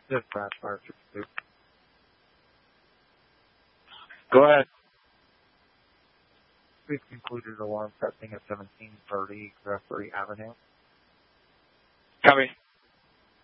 This Brad Fire 62. Go ahead. We've concluded alarm testing at 1730 Guthrie Avenue. Copy.